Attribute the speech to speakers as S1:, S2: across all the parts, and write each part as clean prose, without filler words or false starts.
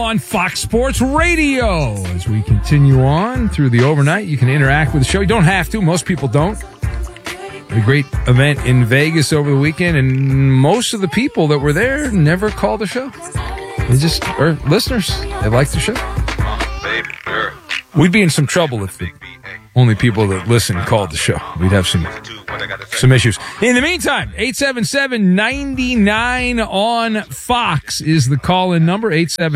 S1: on Fox Sports Radio. As we continue on through the overnight, you can interact with the show. You don't have to. Most people don't. A great event in Vegas over the weekend, and most of the people that were there never called the show. They just are listeners. They like the show. We'd be in some trouble if the only people that listen called the show. We'd have some issues. In the meantime, 877-99 on Fox is the call-in number,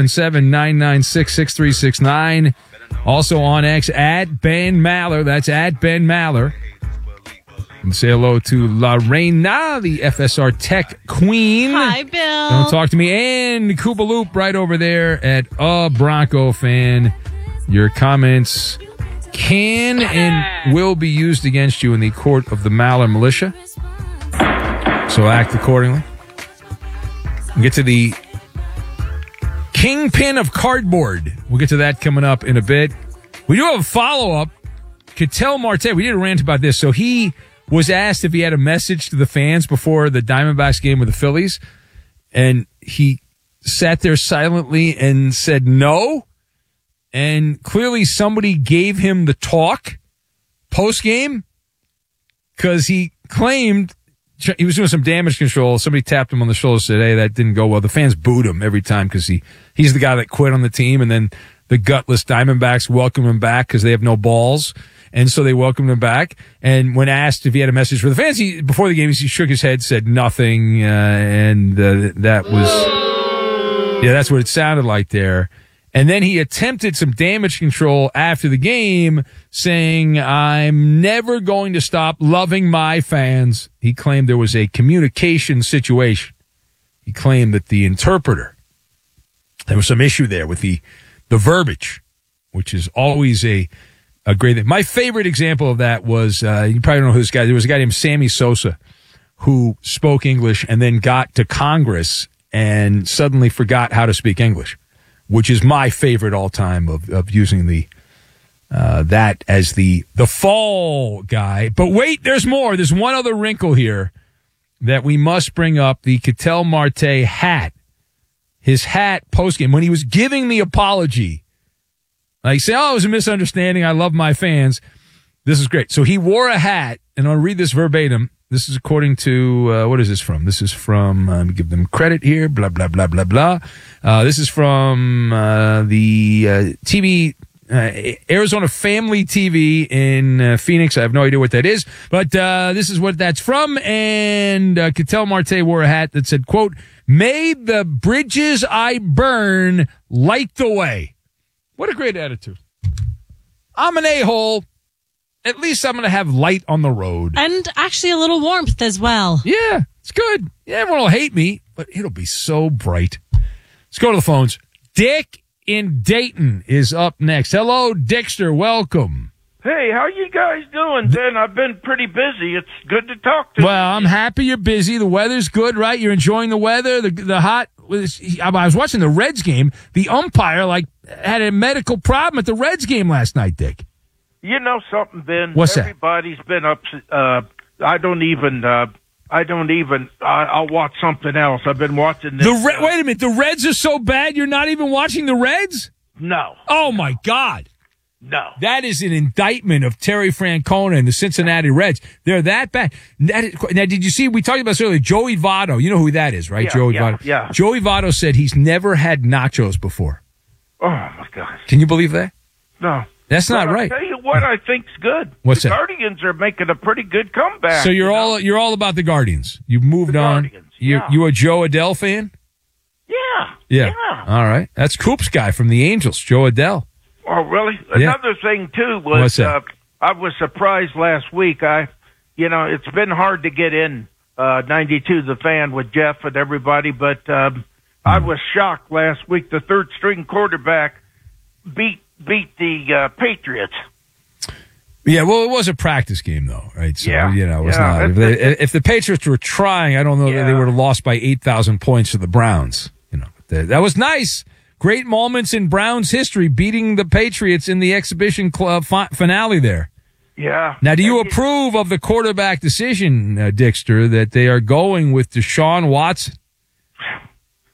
S1: 877-996-6369. Also on X, at Ben Maller. That's at Ben Maller. And say hello to Lorena, the FSR Tech Queen.
S2: Hi, Bill.
S1: Don't talk to me. And Koopa Loop right over there at A Bronco Fan. Your comments can and will be used against you in the court of the Maller militia. So act accordingly. We'll get to the kingpin of cardboard. We'll get to that coming up in a bit. We do have a follow-up. Ketel Marte, we did a rant about this. So he was asked if he had a message to the fans before the Diamondbacks game with the Phillies, and he sat there silently and said no. And clearly somebody gave him the talk post-game because he claimed he was doing some damage control. Somebody tapped him on the shoulder and said, hey, that didn't go well. The fans booed him every time because he's the guy that quit on the team, and then the gutless Diamondbacks welcome him back because they have no balls. And so they welcomed him back. And when asked if he had a message for the fans, before the game, he shook his head, said nothing. That was, that's what it sounded like there. And then he attempted some damage control after the game, saying, I'm never going to stop loving my fans. He claimed there was a communication situation. He claimed that the interpreter, there was some issue there with the verbiage, which is always a great thing. My favorite example of that was, you probably don't know who this guy is. There was a guy named Sammy Sosa who spoke English and then got to Congress and suddenly forgot how to speak English, which is my favorite all time of using that as the fall guy. But wait, there's more. There's one other wrinkle here that we must bring up. The Ketel Marte hat. His hat postgame, when he was giving the apology, like say, it was a misunderstanding. I love my fans. This is great. So he wore a hat, and I'll read this verbatim. This is according to, what is this from? This is from, let me give them credit here, blah, blah, blah, blah, blah. This is from the TV, Arizona Family TV in Phoenix. I have no idea what that is, but this is what that's from. And Ketel Marte wore a hat that said, quote, may the bridges I burn light the way. What a great attitude. I'm an a-hole. At least I'm going to have light on the road.
S2: And actually a little warmth as well.
S1: Yeah, it's good. Yeah, everyone will hate me, but it'll be so bright. Let's go to the phones. Dick in Dayton is up next. Hello, Dickster. Welcome.
S3: Hey, how you guys doing, Ben? I've been pretty busy. It's good to talk to you.
S1: Well, I'm happy you're busy. The weather's good, right? You're enjoying the weather, the hot. I was watching the Reds game. The umpire, had a medical problem at the Reds game last night, Dick.
S3: You know something, Ben?
S1: What's that?
S3: Everybody's been up. I'll watch something else. I've been watching this.
S1: Wait a minute. The Reds are so bad you're not even watching the Reds?
S3: No.
S1: Oh, my God.
S3: No.
S1: That is an indictment of Terry Francona and the Cincinnati Reds. They're that bad. Now, did you see, we talked about this earlier, Joey Votto. You know who that is, right?
S3: Yeah,
S1: Joey Votto.
S3: Yeah.
S1: Joey Votto said he's never had nachos before.
S3: Oh, my gosh.
S1: Can you believe that?
S3: No.
S1: That's not right.
S3: I'll tell you what I think's good.
S1: What's
S3: the
S1: that?
S3: Guardians are making a pretty good comeback.
S1: So you're all about the Guardians. You've moved on.
S3: Guardians, yeah.
S1: You a Joe Adell fan?
S3: Yeah.
S1: All right. That's Coop's guy from the Angels, Joe Adell.
S3: Oh, really?
S1: Yeah.
S3: Another thing, too, was I was surprised last week. It's been hard to get in 92 The Fan with Jeff and everybody, but I was shocked last week. The third-string quarterback beat the Patriots.
S1: Yeah, well, it was a practice game, though, right? So, it was
S3: yeah.
S1: not. If the Patriots were trying, I don't know that they would have lost by 8,000 points to the Browns. That was nice. Great moments in Browns history, beating the Patriots in the exhibition club finale there.
S3: Yeah.
S1: Now, do you approve of the quarterback decision, Dickster, that they are going with Deshaun Watson?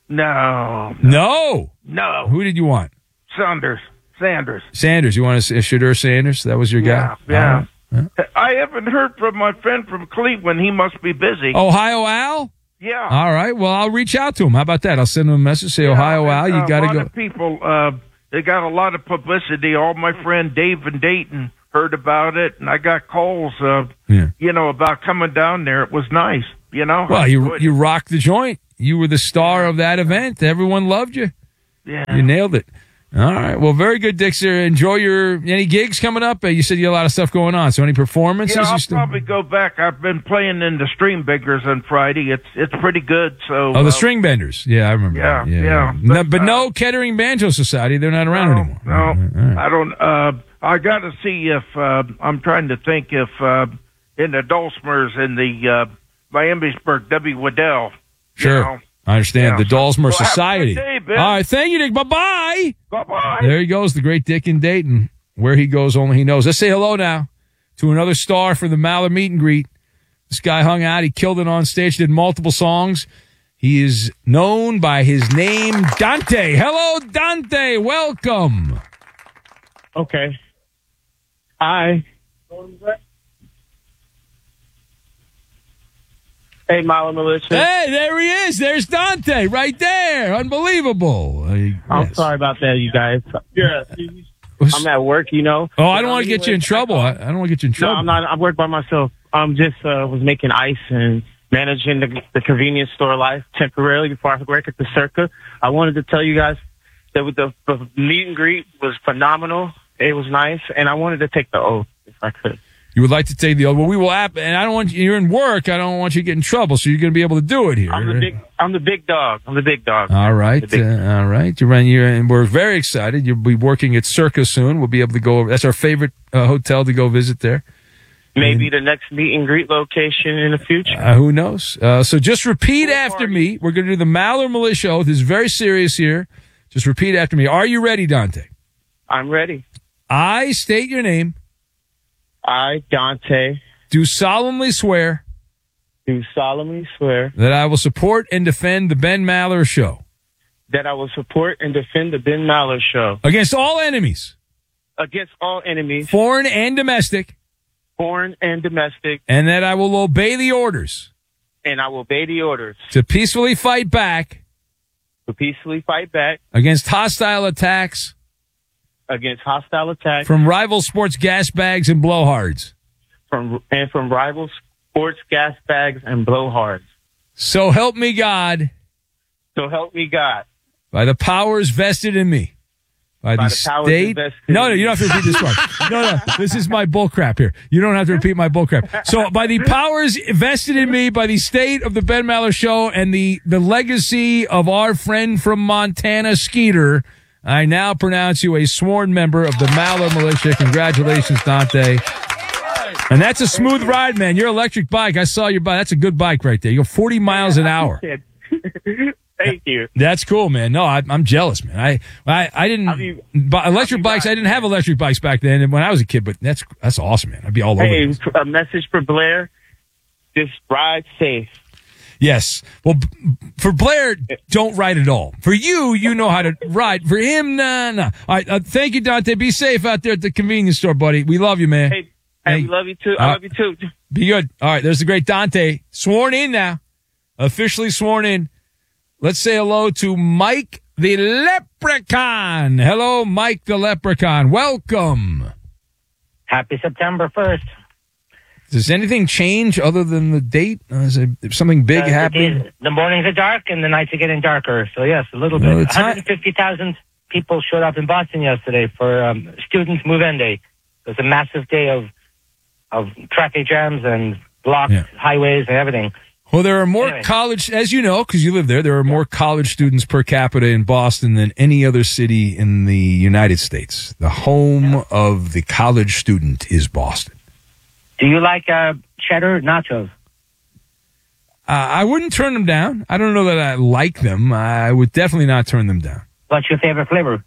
S3: No.
S1: No. Who did you want?
S3: Sanders.
S1: You want Shedeur Sanders? That was your guy?
S3: Yeah. I haven't heard from my friend from Cleveland. He must be busy.
S1: Ohio Al?
S3: Yeah.
S1: All right. Well, I'll reach out to him. How about that? I'll send him a message. Say, Ohio Al, you got to go.
S3: A lot of people, they got a lot of publicity. All my friend Dave in Dayton heard about it, and I got calls, about coming down there. It was nice,
S1: Well, you rocked the joint. You were the star of that event. Everyone loved you.
S3: Yeah.
S1: You nailed it. All right. Well, very good, Dixer. Enjoy any gigs coming up? You said you had a lot of stuff going on. So any performances?
S3: Yeah, I'll probably go back. I've been playing in the String Benders on Friday. It's pretty good. So
S1: the String Benders. Yeah, I remember.
S3: Yeah.
S1: But no Kettering Banjo Society. They're not around anymore.
S3: No,
S1: right.
S3: I don't. I got to see if I'm trying to think if in the Dulcimers in the Miamisburg, W. Waddell.
S1: Sure. I understand. The Dulcimer Society.
S3: Have a good day,
S1: all right. Thank you, Dick. Bye-bye.
S3: Bye-bye.
S1: There he goes, the great Dick in Dayton. Where he goes, only he knows. Let's say hello now to another star for the Maller meet and greet. This guy hung out. He killed it on stage, did multiple songs. He is known by his name, Dante. Hello, Dante. Welcome.
S4: Okay. Hi. Hey, Maller Militia.
S1: Hey, there he is. There's Dante right there. Unbelievable.
S4: I'm sorry about that, you guys. Yeah. I'm at work,
S1: Oh, I don't want to get you in trouble. I don't want to get you in trouble.
S4: No, I'm not. I work by myself. I'm just was making ice and managing the convenience store life temporarily before I work at the Circa. I wanted to tell you guys that with the meet and greet was phenomenal. It was nice, and I wanted to take the oath if I could.
S1: You would like to take the oath. Well, we will and I don't want you're in work. I don't want you to get in trouble, so you're going to be able to do it here.
S4: I'm the big dog.
S1: All right. All right. And we're very excited. You'll be working at Circa soon. We'll be able to go over. That's our favorite hotel to go visit there.
S4: Maybe the next meet and greet location in the future.
S1: Who knows? So just repeat after me. We're going to do the Maller Militia oath. This is very serious here. Just repeat after me. Are you ready, Dante?
S4: I'm ready.
S1: I state your name.
S4: I, Dante,
S1: do solemnly swear that I will support and defend the Ben Maller Show.
S4: That I will support and defend the Ben Maller Show.
S1: Against all enemies.
S4: Foreign
S1: and domestic.
S4: And
S1: that I will obey the orders. To peacefully fight back. Against hostile attacks. From rival sports gas bags and blowhards.
S4: From rival sports gas bags and blowhards.
S1: So help me God. By the powers vested in me. By the state. No, you don't have to repeat this part. No. This is my bullcrap here. You don't have to repeat my bullcrap. So by the powers vested in me by the state of the Ben Maller Show and the legacy of our friend from Montana, Skeeter, I now pronounce you a sworn member of the Maller Militia. Congratulations, Dante. And that's a smooth ride, man. Your electric bike, I saw your bike. That's a good bike right there. You go 40 miles an hour.
S4: Thank you.
S1: That's cool, man. No, I'm jealous, man. I didn't electric bikes. I didn't have electric bikes back then when I was a kid, but that's awesome, man. I'd be all over.
S4: Hey, a message for Blair: just ride safe.
S1: Yes. Well, for Blair, don't ride at all. For you know how to ride. For him, nah. All right. Thank you, Dante. Be safe out there at the convenience store, buddy. We love you, man.
S4: Hey, we love you too. I love you too.
S1: Be good. All right. There's the great Dante. Sworn in now. Officially sworn in. Let's say hello to Mike the Leprechaun. Hello, Mike the Leprechaun. Welcome.
S5: Happy September 1st.
S1: Does anything change other than the date? Is there something big happening?
S5: The mornings are dark and the nights are getting darker. So, yes, a little bit. 150,000 people showed up in Boston yesterday for Students' Move-In Day. It was a massive day of traffic jams and blocked highways and everything.
S1: Well, there are more college, as you know, because you live there, are more college students per capita in Boston than any other city in the United States. The home of the college student is Boston.
S5: Do you like cheddar nachos?
S1: I wouldn't turn them down. I don't know that I like them. I would definitely not turn them down.
S5: What's your favorite flavor?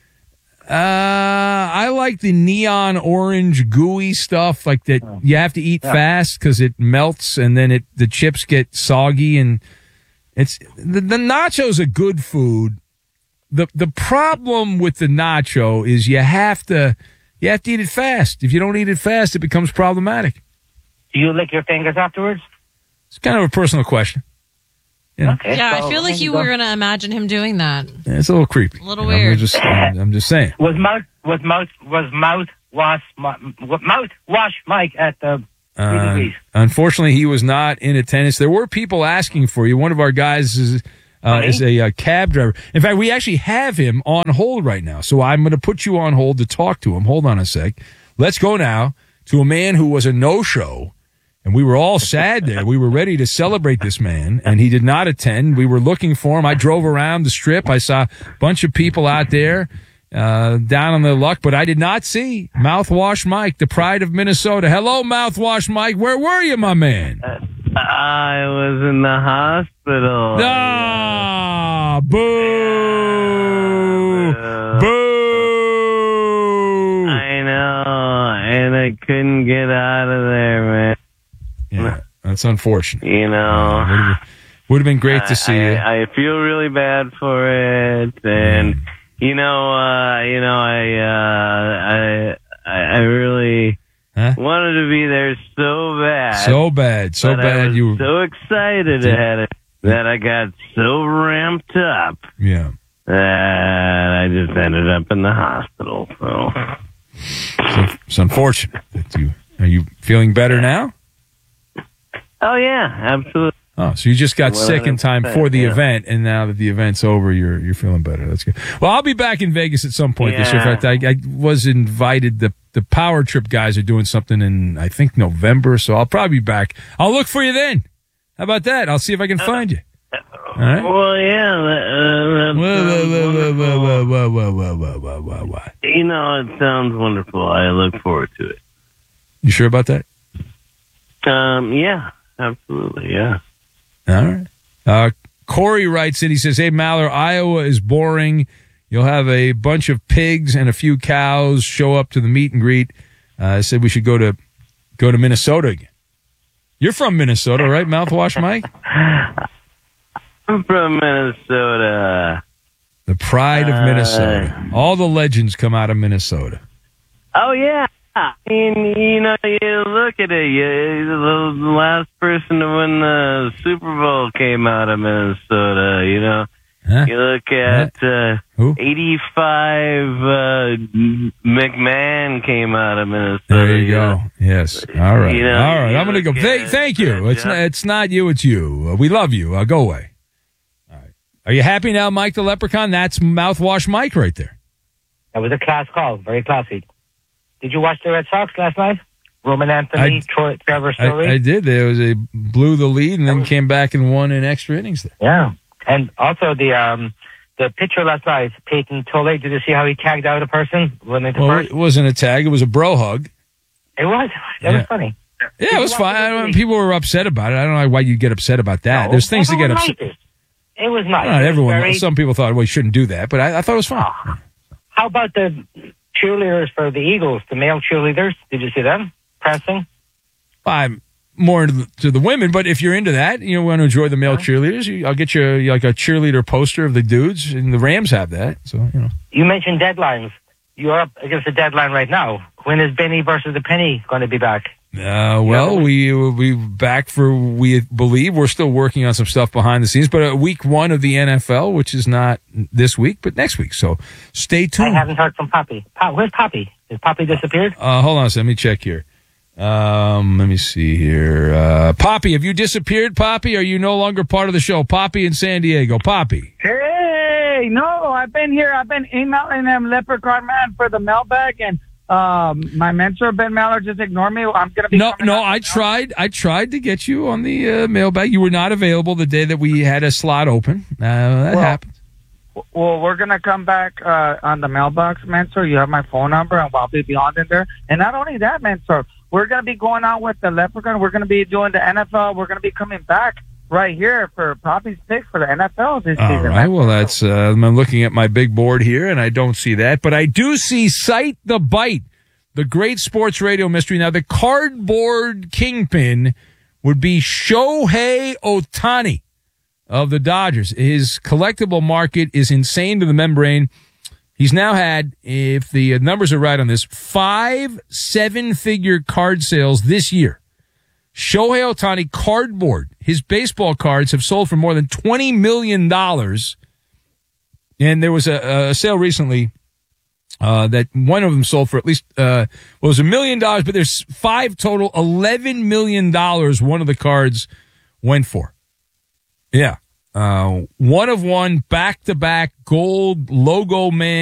S1: I like the neon orange gooey stuff, like that you have to eat fast because it melts and then the chips get soggy and It's the nacho's a good food. The problem with the nacho is you have to eat it fast. If you don't eat it fast, it becomes problematic.
S5: Do you lick your fingers afterwards?
S1: It's kind of a personal question. You know?
S5: Okay.
S2: Yeah,
S5: so
S2: I feel like you were going to imagine him doing that.
S1: Yeah, it's a little creepy.
S2: A little weird.
S1: I'm just saying.
S5: Was mouthwash Mike at the
S1: Unfortunately, he was not in attendance. There were people asking for you. One of our guys is a cab driver. In fact, we actually have him on hold right now. So I'm going to put you on hold to talk to him. Hold on a sec. Let's go now to a man who was a no-show. And we were all sad there. We were ready to celebrate this man, and he did not attend. We were looking for him. I drove around the strip. I saw a bunch of people out there down on the luck, but I did not see Mouthwash Mike, the pride of Minnesota. Hello, Mouthwash Mike. Where were you, my man?
S6: I was in the hospital.
S1: Ah, boo. Boo.
S6: I know, and I couldn't get out of there, man.
S1: Yeah, that's unfortunate.
S6: You know,
S1: would have been great to see you.
S6: I feel really bad for it, and I really wanted to be there so bad.
S1: So bad.
S6: I was so excited at it that I got so ramped up.
S1: Yeah.
S6: That I just ended up in the hospital. So
S1: it's unfortunate. Are you feeling better now?
S6: Oh, yeah, absolutely.
S1: Oh, so you just got sick in time for the event, and now that the event's over, you're feeling better. That's good. Well, I'll be back in Vegas at some point this year. In fact, I was invited. The Power Trip guys are doing something in, I think, November, so I'll probably be back. I'll look for you then. How about that? I'll see if I can find you. All right?
S6: Well, yeah. You know, it sounds wonderful. I look forward to it.
S1: You sure about that?
S6: Yeah. Absolutely, yeah.
S1: All right. Corey writes in, he says, hey, Maller, Iowa is boring. You'll have a bunch of pigs and a few cows show up to the meet and greet. I said we should go to Minnesota again. You're from Minnesota, right, Mouthwash Mike?
S6: I'm from Minnesota.
S1: The pride of Minnesota. All the legends come out of Minnesota.
S6: Oh, yeah. I mean, you know, you look at it, the last person to win the Super Bowl came out of Minnesota, you know.
S1: Huh?
S6: You look at 85, McMahon came out of Minnesota.
S1: There you go. Yes. All right.
S6: You know,
S1: all right. I'm going to go. Thank you. It's not you, it's you. We love you. Go away. All right. Are you happy now, Mike the Leprechaun? That's Mouthwash Mike right there.
S5: That was a class call. Very classy. Did you watch the Red Sox last night? Roman Anthony, Trevor Story?
S1: I did. They blew the lead and then came back and won in extra innings there.
S5: Yeah. And also the pitcher last night, Peyton Tolle, did you see how he tagged out a person?
S1: It wasn't a tag. It was a bro hug.
S5: It was. That was funny.
S1: Yeah, it was fine. People were upset about it. I don't know why you get upset about that.
S5: No,
S1: there's things to get upset.
S5: It was nice.
S1: Not everyone. Some people thought, well, you shouldn't do that, but I thought it was fine.
S5: How about the cheerleaders for the Eagles, the male cheerleaders? Did you see them pressing?
S1: I'm more into the women, but if you're into that, you want to enjoy the male cheerleaders, I'll get you like a cheerleader poster of the dudes, and the Rams have that. So
S5: You mentioned deadlines. You're up against a deadline right now. When is Benny versus the Penny going to be back?
S1: Well, we will be back we believe. We're still working on some stuff behind the scenes, but week 1 of the NFL, which is not this week, but next week. So stay tuned.
S5: I haven't heard from Poppy. Where's Poppy? Has Poppy disappeared?
S1: Hold on a second. Let me check here. Let me see here. Poppy, have you disappeared, Poppy? Are you no longer part of the show? Poppy in San Diego. Poppy.
S7: Hey, no, I've been here. I've been emailing them Leprechaun Man for the mailbag, and my mentor, Ben Maller, just ignored me. I'm going to be... No,
S1: I tried to get you on the mailbag. You were not available the day that we had a slot open. That happened.
S7: Well, we're going to come back on the mailbox, Mentor. You have my phone number, and I'll be beyond in there. And not only that, Mentor, we're going to be going on with the Leprechaun. We're going to be doing the NFL. We're going to be coming back right here for Poppy's pick for the NFL this season.
S1: All right. Well, that's I'm looking at my big board here, and I don't see that. But I do see Cite the Bite, the great sports radio mystery. Now, the cardboard kingpin would be Shohei Ohtani. of the Dodgers. His collectible market is insane to the membrane. He's now had, if the numbers are right on this, 5 7-figure card sales this year. Shohei Ohtani cardboard. His baseball cards have sold for more than $20 million. And there was a sale recently that one of them sold for at least was $1 million, but there's 5 total, $11 million one of the cards went for. Yeah. One of one, back-to-back gold logo man.